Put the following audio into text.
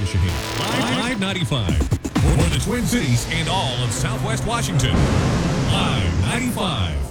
Shaheen. Live 95. For the Twin Cities and all of Southwest Washington. Live 95.